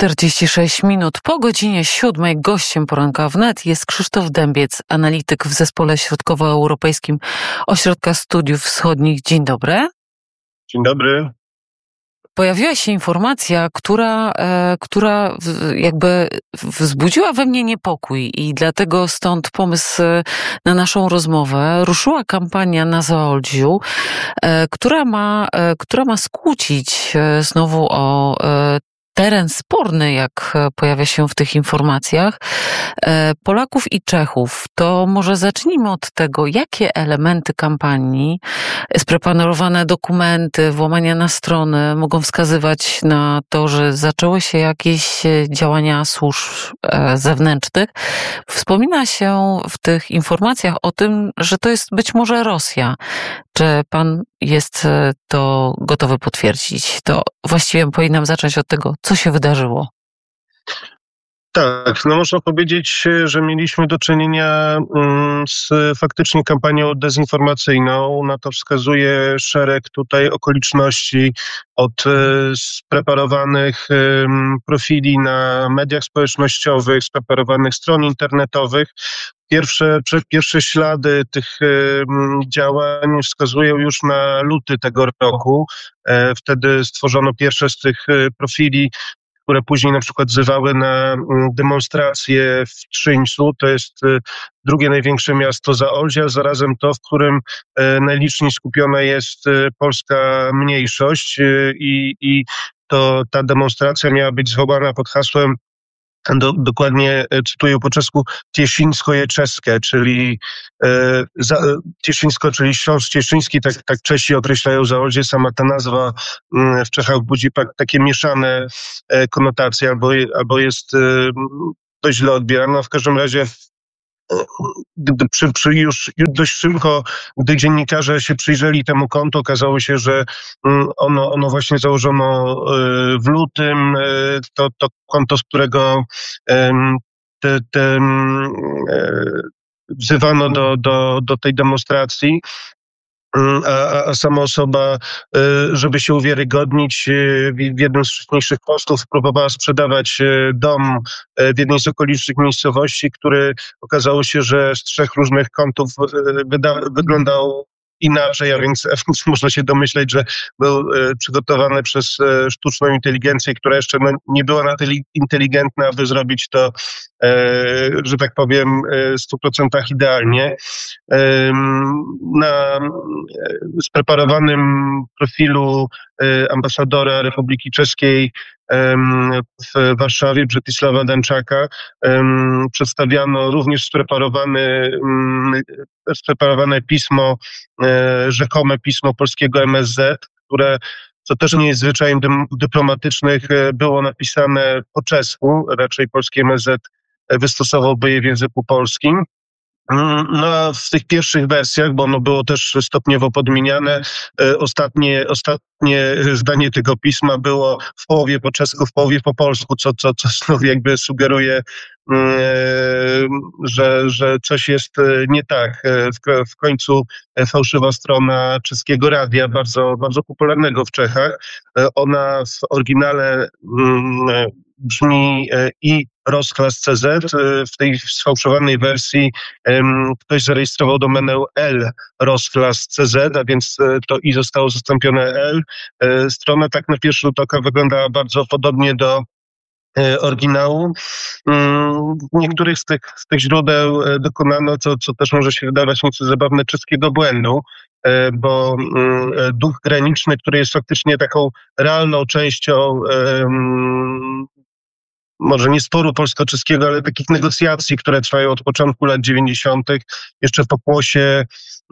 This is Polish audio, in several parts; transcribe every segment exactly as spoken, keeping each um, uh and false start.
czterdzieści sześć minut po godzinie siódmej. Gościem poranka wnet jest Krzysztof Dębiec, analityk w Zespole Środkowoeuropejskim Ośrodka Studiów Wschodnich. Dzień dobry. Dzień dobry. Pojawiła się informacja, która, e, która jakby wzbudziła we mnie niepokój i dlatego stąd pomysł na naszą rozmowę. Ruszyła kampania na Zaolziu, e, która ma, e, która ma skłócić e, znowu o e, teren sporny, jak pojawia się w tych informacjach, Polaków i Czechów. To może zacznijmy od tego, jakie elementy kampanii, spreparowane dokumenty, włamania na strony mogą wskazywać na to, że zaczęły się jakieś działania służb zewnętrznych. Wspomina się w tych informacjach o tym, że to jest być może Rosja. Czy pan jest to gotowy potwierdzić? To właściwie powinnam zacząć od tego, co się wydarzyło. Tak, no można powiedzieć, że mieliśmy do czynienia z faktycznie kampanią dezinformacyjną. Na to wskazuje szereg tutaj okoliczności, od spreparowanych profili na mediach społecznościowych, spreparowanych stron internetowych. Pierwsze, pierwsze ślady tych działań wskazują już na luty tego roku. Wtedy stworzono pierwsze z tych profili, które później na przykład wzywały na demonstracje w Trzyńcu. To jest drugie największe miasto Zaolzia, zarazem to, w którym najliczniej skupiona jest polska mniejszość i, i to ta demonstracja miała być zwołana pod hasłem, Do, dokładnie cytuję po czesku, Cieszyńskoje czeskie, czyli e, za, Cieszyńsko, czyli Śląsk Cieszyński, tak, tak Czesi określają Zaolzie. Sama ta nazwa m, w Czechach budzi pak, takie mieszane e, konotacje, albo, albo jest e, dość źle odbierana. W każdym razie Gdy przy, przy już dość szybko, gdy dziennikarze się przyjrzeli temu kontu, okazało się, że ono, ono właśnie założono w lutym. To, to konto, z którego te, te, wzywano do, do, do tej demonstracji. A, a sama osoba, żeby się uwiarygodnić, w jednym z wcześniejszych postów próbowała sprzedawać dom w jednej z okolicznych miejscowości, który okazało się, że z trzech różnych kątów wyda, wyglądał inaczej, a więc można się domyśleć, że był przygotowany przez sztuczną inteligencję, która jeszcze no, nie była na tyle inteligentna, aby zrobić to, że tak powiem, w stu procentach idealnie. Na spreparowanym profilu ambasadora Republiki Czeskiej w Warszawie, Brzetisława Danczaka, przedstawiano również spreparowany, spreparowane pismo, rzekome pismo polskiego M S Z, które, co też nie jest zwyczajem dyplomatycznych, było napisane po czesku, raczej polski M S Z wystosowałby je w języku polskim. No a w tych pierwszych wersjach, bo ono było też stopniowo podmieniane, ostatnie, ostatnie zdanie tego pisma było w połowie po czesku, w połowie po polsku, co, co, co znowu jakby sugeruje, że, że coś jest nie tak. W, w końcu fałszywa strona czeskiego radia, bardzo, bardzo popularnego w Czechach, ona w oryginale brzmi i rozklas kropka c z. W tej sfałszowanej wersji ktoś zarejestrował domenę L rozklas kropka c z, a więc to i zostało zastąpione L. Strona tak na pierwszy rzut oka wyglądała bardzo podobnie do oryginału. W niektórych z tych, z tych źródeł dokonano, co, co też może się wydawać nieco zabawne, czeskiego błędu, bo duch graniczny, który jest faktycznie taką realną częścią może nie sporu polsko-czeskiego, ale takich negocjacji, które trwają od początku lat dziewięćdziesiątych, jeszcze w pokłosie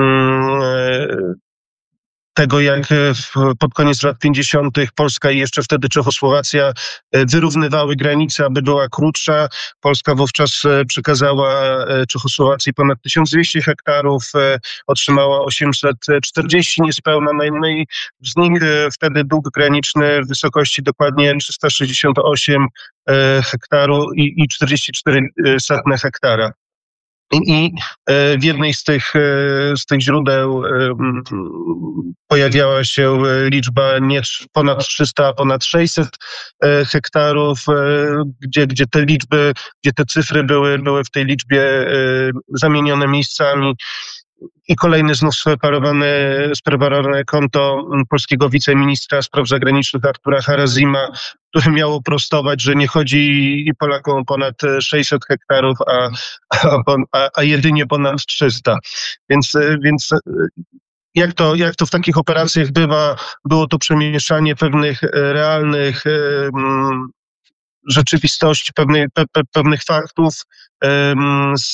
tego, jak pod koniec lat pięćdziesiątych Polska i jeszcze wtedy Czechosłowacja wyrównywały granice, aby była krótsza. Polska wówczas przekazała Czechosłowacji ponad tysiąc dwieście hektarów, otrzymała osiemset czterdzieści niespełna, no i z nich wtedy dług graniczny w wysokości dokładnie trzysta sześćdziesiąt osiem hektarów i, i czterdzieści cztery hektara. I w jednej z tych, z tych źródeł pojawiała się liczba nie ponad trzysta, a ponad sześćset hektarów, gdzie, gdzie te liczby, gdzie te cyfry były, były w tej liczbie zamienione miejscami. I kolejny znów spreparowane, spreparowane konto polskiego wiceministra spraw zagranicznych Artura Harazima, który miał prostować, że nie chodzi Polakom o ponad sześćset hektarów, a, a, a jedynie ponad trzysta. Więc, więc jak to, jak to w takich operacjach bywa, było to przemieszanie pewnych realnych um, rzeczywistości, pewnych, pe, pe, pewnych faktów um, z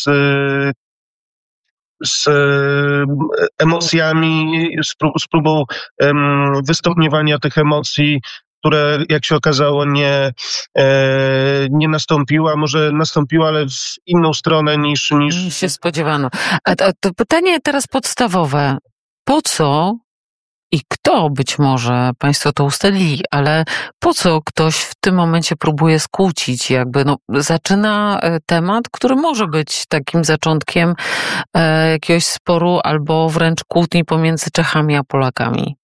z emocjami, z, prób, z próbą um, wystopniowania tych emocji, które, jak się okazało, nie, e, nie nastąpiła. Może nastąpiła, ale w inną stronę niż... niż... niż się spodziewano. A to, to pytanie teraz podstawowe. Po co i kto, być może państwo to ustalili, ale po co ktoś w tym momencie próbuje skłócić, jakby no, zaczyna temat, który może być takim zaczątkiem e, jakiegoś sporu albo wręcz kłótni pomiędzy Czechami a Polakami?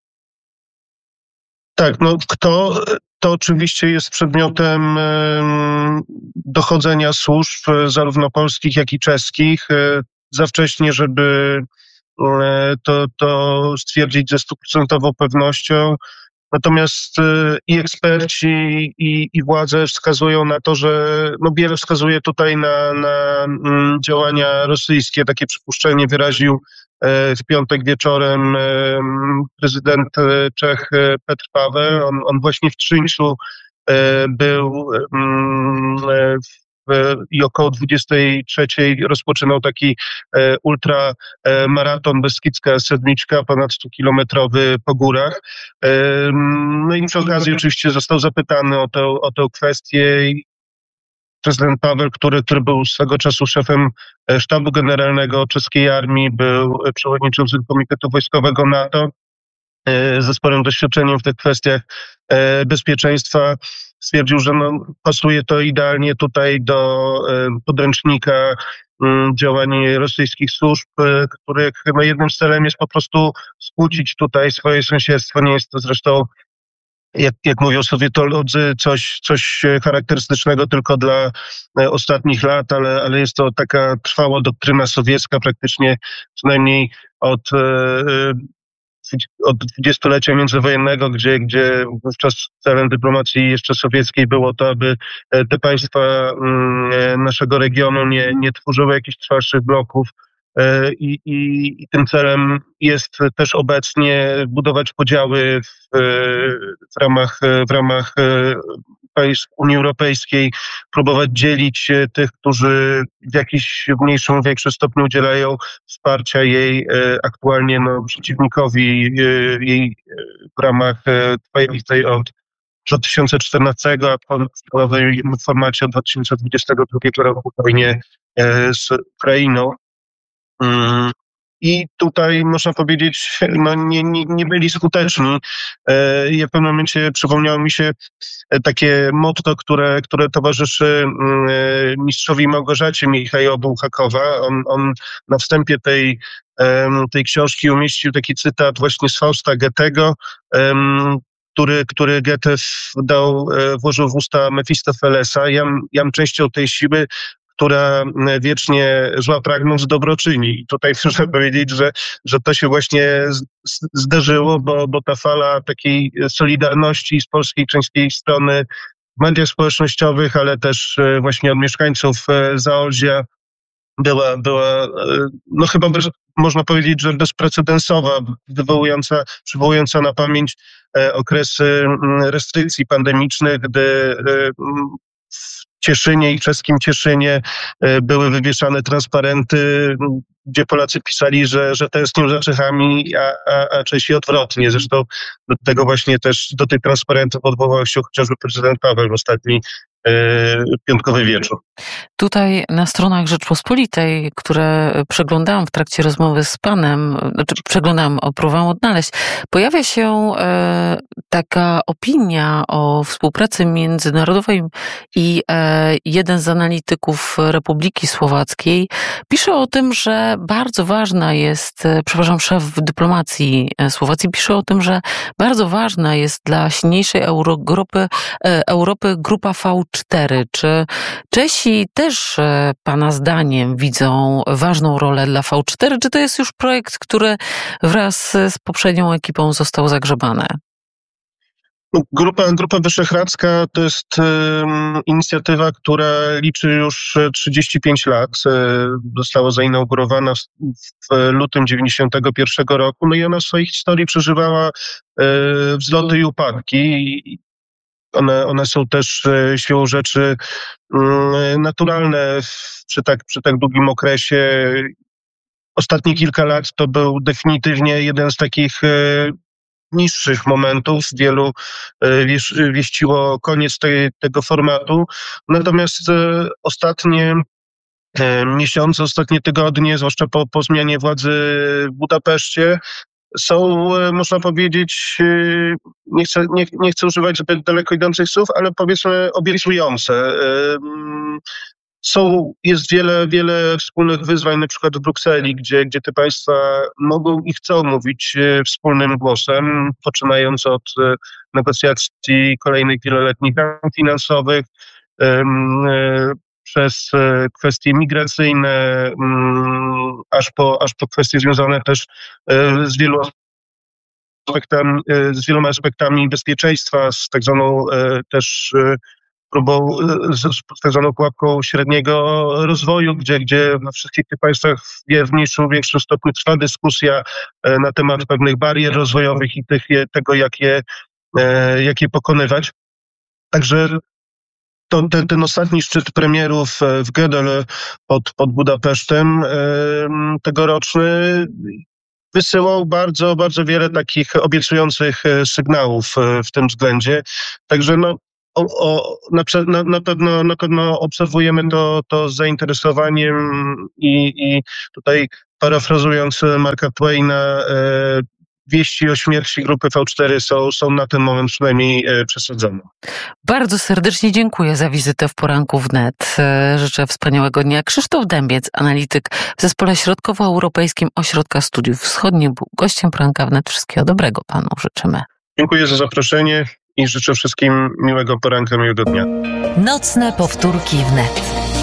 Tak, no kto, to oczywiście jest przedmiotem e, dochodzenia służb zarówno polskich, jak i czeskich. E, za wcześnie, żeby To, to stwierdzić ze stuprocentową pewnością. Natomiast i eksperci, i, i władze wskazują na to, że no wiele wskazuje tutaj na, na działania rosyjskie. Takie przypuszczenie wyraził w piątek wieczorem prezydent Czech Petr Paweł. On, on właśnie w Trzyńcu był w i około dwudziestej trzeciej rozpoczynał taki e, ultramaraton Beskidzka Sedmiczka, ponad stukilometrowy po górach. E, no i przy okazji oczywiście został zapytany o tę, o tę kwestię. Prezydent Paweł, który, który był swego czasu szefem sztabu generalnego czeskiej armii, był przewodniczącym Komitetu Wojskowego NATO, e, ze sporym doświadczeniem w tych kwestiach e, bezpieczeństwa, stwierdził, że no, pasuje to idealnie tutaj do e, podręcznika m, działań rosyjskich służb, e, których no, jednym z celem jest po prostu skłócić tutaj swoje sąsiedztwo. Nie jest to zresztą, jak, jak mówią sowietolodzy, coś, coś charakterystycznego tylko dla e, ostatnich lat, ale, ale jest to taka trwała doktryna sowiecka praktycznie co najmniej od e, od dwudziestolecia międzywojennego, gdzie, gdzie wówczas celem dyplomacji jeszcze sowieckiej było to, aby te państwa naszego regionu nie, nie tworzyły jakichś trwalszych bloków. I, i, I tym celem jest też obecnie budować podziały w, w ramach, w ramach państw Unii Europejskiej, próbować dzielić tych, którzy w jakiś mniejszym, większym stopniu udzielają wsparcia jej aktualnie no, przeciwnikowi jej w ramach trwającej od dwa tysiące czternastego, a po w formacie od dwa tysiące dwudziestego drugiego roku wojnie z Ukrainą. I tutaj można powiedzieć, no nie, nie, nie byli skuteczni. I w pewnym momencie przypomniało mi się takie motto, które, które towarzyszy mistrzowi Małgorzacie Michała Bułhakowa. On, on na wstępie tej, tej książki umieścił taki cytat właśnie z Fausta Goethego, który, który Goethe dał, włożył w usta Mefistofelesa. Jam, jam częścią tej siły, która wiecznie zła pragnąc dobro czyni. I tutaj muszę powiedzieć, że, że to się właśnie zdarzyło, bo, bo ta fala takiej solidarności z polskiej części strony w mediach społecznościowych, ale też właśnie od mieszkańców Zaolzia była, była no chyba bez, można powiedzieć, że bezprecedensowa, wywołująca, przywołująca na pamięć okresy restrykcji pandemicznych, gdy w Cieszynie i czeskim Cieszynie były wywieszane transparenty, gdzie Polacy pisali, że, że tęsknią za Czechami, a, a, a Czesi odwrotnie. Zresztą do tego właśnie też, do tych transparentów odwołał się chociażby prezydent Paweł w ostatniej, piątkowy wieczór. Tutaj na stronach Rzeczpospolitej, które przeglądałam w trakcie rozmowy z panem, znaczy przeglądałam, próbowałam odnaleźć, pojawia się e, taka opinia o współpracy międzynarodowej i e, jeden z analityków Republiki Słowackiej pisze o tym, że bardzo ważna jest, przepraszam, szef dyplomacji Słowacji pisze o tym, że bardzo ważna jest dla silniejszej Europy, Europy grupa V cztery. Czy Czesi też pana zdaniem widzą ważną rolę dla V cztery, czy to jest już projekt, który wraz z poprzednią ekipą został zagrzebany? Grupa, Grupa Wyszehradzka to jest um, inicjatywa, która liczy już trzydzieści pięć lat. Została zainaugurowana w, w lutym dziewięćdziesiątego pierwszego roku. No i ona w swojej historii przeżywała e, wzloty i upadki. One, one są też e, siłą rzeczy um, naturalne w, przy, tak, przy tak długim okresie. Ostatnie kilka lat to był definitywnie jeden z takich e, niższych momentów. Wielu e, wieściło koniec tej, tego formatu. Natomiast e, ostatnie e, miesiące, ostatnie tygodnie, zwłaszcza po, po zmianie władzy w Budapeszcie, są, e, można powiedzieć, e, nie chcę, nie, nie chcę używać zbyt daleko idących słów, ale powiedzmy obiecujące. E, Są, jest wiele, wiele wspólnych wyzwań, na przykład w Brukseli, gdzie, gdzie te państwa mogą i chcą mówić e, wspólnym głosem, poczynając od e, negocjacji kolejnych wieloletnich ram finansowych, e, e, przez e, kwestie migracyjne, m, aż po, aż po kwestie związane też e, z wielu aspektami, e, z wieloma aspektami bezpieczeństwa, z tak zwaną e, też e, próbą, z tak zwaną pułapką średniego rozwoju, gdzie, gdzie we wszystkich tych państwach w mniejszym lub większym stopniu trwa dyskusja na temat pewnych barier rozwojowych i tych, tego, jak je, jak je pokonywać. Także to, ten, ten ostatni szczyt premierów w Gödel pod, pod Budapesztem tegoroczny wysyłał bardzo, bardzo wiele takich obiecujących sygnałów w tym względzie. Także no, O, o, na, na, na, pewno, na pewno obserwujemy to, to z zainteresowaniem i, i tutaj parafrazując Marka Twaina, e, wieści o śmierci grupy V cztery są, są na ten moment przynajmniej e, przesadzone. Bardzo serdecznie dziękuję za wizytę w Poranku Wnet. Życzę wspaniałego dnia. Krzysztof Dębiec, analityk w Zespole Środkowoeuropejskim Ośrodka Studiów Wschodnich, był gościem Poranka Wnet. Wszystkiego dobrego panu życzymy. Dziękuję za zaproszenie i życzę wszystkim miłego poranka, miłego dnia. Nocne powtórki wnet.